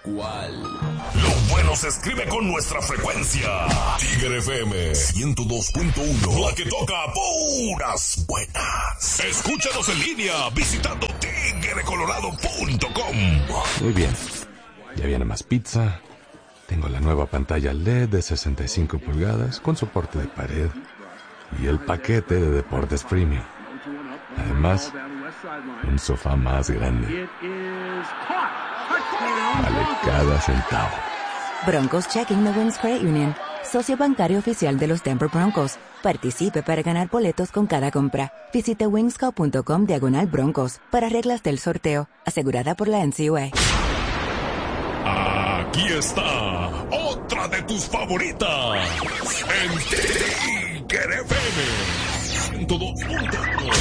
¿Cuál? Lo bueno se escribe con nuestra frecuencia. Tigre FM 102.1. La que toca puras buenas. Escúchanos en línea visitando tigrecolorado.com. Muy bien. Ya viene más pizza. Tengo la nueva pantalla LED de 65 pulgadas con soporte de pared. Y el paquete de deportes premium. Además, un sofá más grande. Vale cada centavo. Broncos Checking the Wings Credit Union, socio bancario oficial de los Denver Broncos. Participe para ganar boletos con cada compra. Visite wingsco.com/Broncos para reglas del sorteo, asegurada por la NCUA. Aquí está otra de tus favoritas. En Tigre FM 102.1.